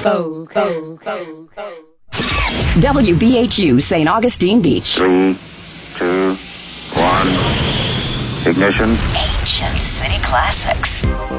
WBHU St. Augustine Beach. 3, 2, 1. Ignition. Ancient City Classics.